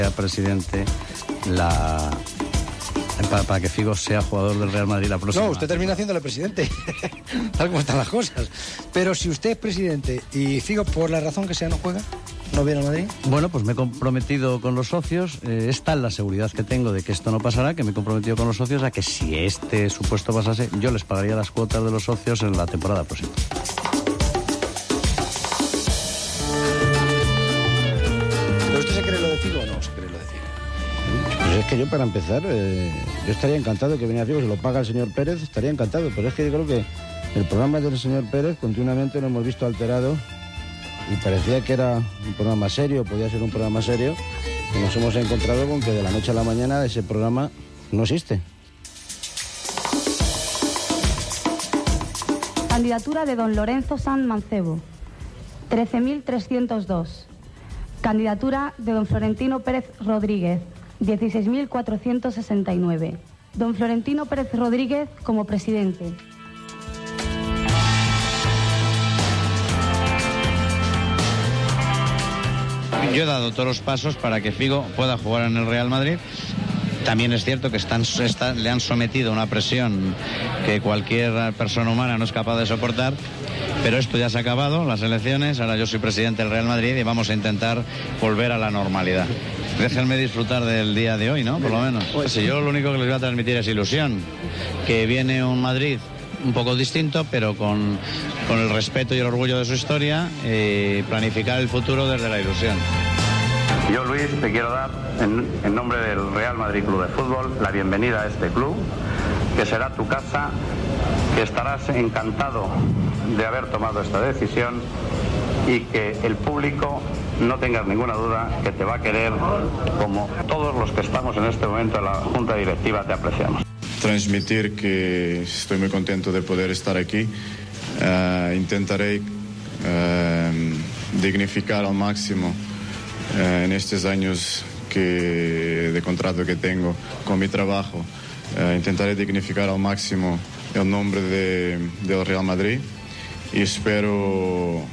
sea presidente para que Figo sea jugador del Real Madrid la próxima. No, usted termina haciéndole presidente, tal como están las cosas. Pero si usted es presidente y Figo, por la razón que sea, no juega, ¿no viene a Madrid? Bueno, pues me he comprometido con los socios, es tal la seguridad que tengo de que esto no pasará, que me he comprometido con los socios a que si este supuesto pasase, yo les pagaría las cuotas de los socios en la temporada próxima. ¿Pero usted se cree lo de Figo o no se cree lo de Figo? Pues es que yo, para empezar, yo estaría encantado que viniera Figo, si lo paga el señor Pérez, estaría encantado, pero es que yo creo que el programa del señor Pérez continuamente lo hemos visto alterado y parecía que era un programa serio, podía ser un programa serio, y nos hemos encontrado con que de la noche a la mañana ese programa no existe. Candidatura de don Lorenzo Sanz Mancebo, 13.302. Candidatura de don Florentino Pérez Rodríguez, 16.469. Don Florentino Pérez Rodríguez como presidente. Yo he dado todos los pasos para que Figo pueda jugar en el Real Madrid. También es cierto que le han sometido a una presión que cualquier persona humana no es capaz de soportar, pero esto ya se ha acabado, las elecciones, ahora yo soy presidente del Real Madrid y vamos a intentar volver a la normalidad. Déjenme disfrutar del día de hoy, ¿no? Por lo menos. Pues yo lo único que les voy a transmitir es ilusión, que viene un Madrid un poco distinto, pero con el respeto y el orgullo de su historia, y planificar el futuro desde la ilusión. Yo, Luis, te quiero dar, en nombre del Real Madrid Club de Fútbol, la bienvenida a este club, que será tu casa, que estarás encantado de haber tomado esta decisión y que el público, no tengas ninguna duda, que te va a querer como todos los que estamos en este momento en la Junta Directiva te apreciamos. Transmitir que estoy muy contento de poder estar aquí. Intentaré dignificar al máximo en estos años de contrato que tengo con mi trabajo. Intentaré dignificar al máximo el nombre del Real Madrid y espero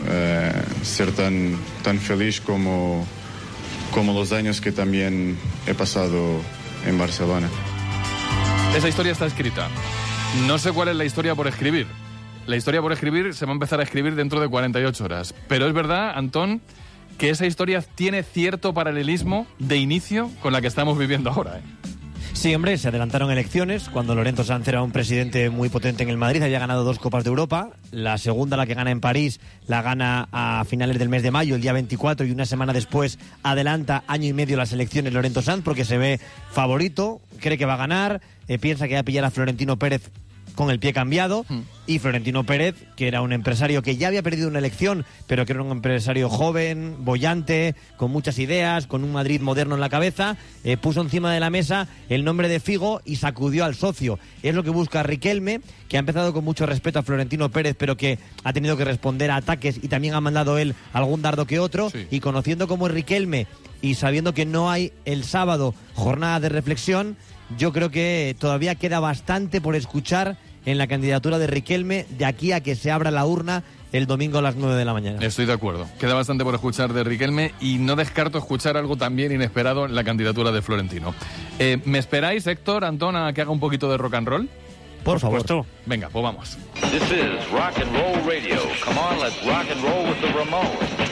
ser tan feliz como los años que también he pasado en Barcelona. Esa historia está escrita. No sé cuál es la historia por escribir. La historia por escribir se va a empezar a escribir dentro de 48 horas. Pero es verdad, Antón, que esa historia tiene cierto paralelismo de inicio con la que estamos viviendo ahora, ¿eh? Sí, hombre, se adelantaron elecciones cuando Lorenzo Sanz era un presidente muy potente en el Madrid, había ganado 2 Copas de Europa, la segunda, la que gana en París, la gana a finales del mes de mayo, el día 24, y una semana después adelanta año y medio las elecciones Lorenzo Sanz porque se ve favorito, cree que va a ganar, piensa que va a pillar a Florentino Pérez con el pie cambiado, y Florentino Pérez, que era un empresario que ya había perdido una elección, pero que era un empresario joven, boyante, con muchas ideas, con un Madrid moderno en la cabeza, puso encima de la mesa el nombre de Figo y sacudió al socio. Es lo que busca Riquelme, que ha empezado con mucho respeto a Florentino Pérez, pero que ha tenido que responder a ataques y también ha mandado él algún dardo que otro, sí. Y conociendo cómo es Riquelme y sabiendo que no hay el sábado jornada de reflexión, yo creo que todavía queda bastante por escuchar en la candidatura de Riquelme de aquí a que se abra la urna el domingo a las 9 de la mañana. Estoy de acuerdo. Queda bastante por escuchar de Riquelme y no descarto escuchar algo también inesperado en la candidatura de Florentino. ¿Me esperáis, Héctor, Antón, a que haga un poquito de rock and roll? Por favor. Venga, pues vamos. This is Rock and Roll Radio. Come on, let's rock and roll with the Ramones.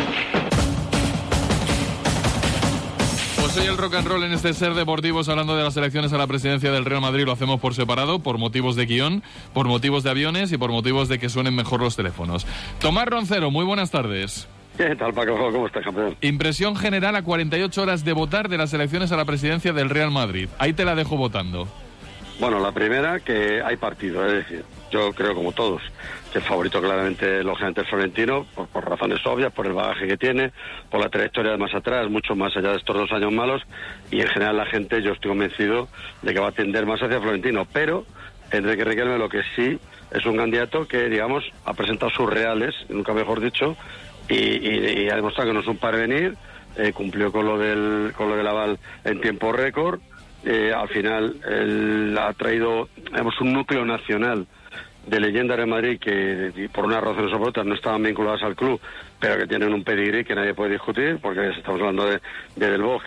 Pues hoy el rock and roll en este Ser Deportivos, hablando de las elecciones a la presidencia del Real Madrid, lo hacemos por separado, por motivos de guión, por motivos de aviones y por motivos de que suenen mejor los teléfonos. Tomás Roncero, muy buenas tardes. ¿Qué tal, Paco? ¿Cómo estás, campeón? Impresión general a 48 horas de votar de las elecciones a la presidencia del Real Madrid. Ahí te la dejo votando. Bueno, la primera, que hay partido, es decir, yo creo como todos que el favorito claramente, lógicamente, es Florentino, por razones obvias, por el bagaje que tiene, por la trayectoria de más atrás, mucho más allá de estos 2 años malos, y en general la gente, yo estoy convencido de que va a tender más hacia Florentino, pero Enrique Riquelme lo que sí es un candidato que, digamos, ha presentado sus reales, nunca mejor dicho, y ha demostrado que no es un parvenir, cumplió con lo del aval en tiempo récord. Al final él ha traído, digamos, un núcleo nacional de leyendas de Madrid que por unas razones u otras no estaban vinculadas al club, pero que tienen un pedigrí que nadie puede discutir, porque estamos hablando de Del Bosque,